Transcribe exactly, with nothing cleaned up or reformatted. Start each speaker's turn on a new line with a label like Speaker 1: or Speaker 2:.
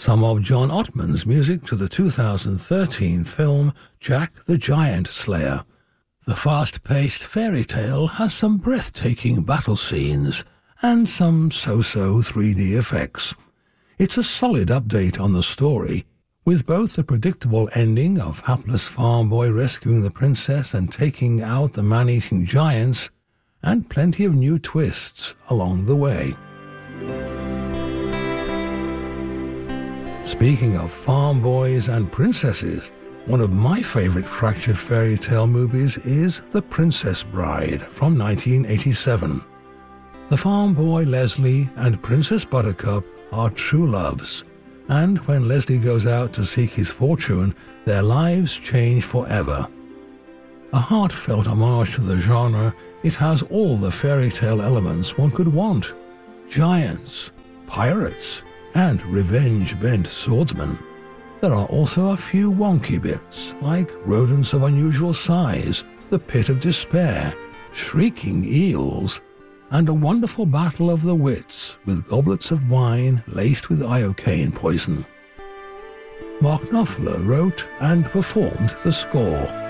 Speaker 1: some of John Ottman's music to the two thousand thirteen film Jack the Giant Slayer. The fast-paced fairy tale has some breathtaking battle scenes and some so-so three D effects. It's a solid update on the story, with both the predictable ending of hapless farm boy rescuing the princess and taking out the man-eating giants, and plenty of new twists along the way. Speaking of farm boys and princesses, one of my favorite fractured fairy tale movies is The Princess Bride from nineteen eighty-seven. The farm boy Leslie and Princess Buttercup are true loves, and when Leslie goes out to seek his fortune, their lives change forever. A heartfelt homage to the genre, it has all the fairy tale elements one could want: giants, pirates, and revenge-bent swordsmen. There are also a few wonky bits, like rodents of unusual size, the pit of despair, shrieking eels, and a wonderful battle of the wits with goblets of wine laced with iocane poison. Mark Knopfler wrote and performed the score.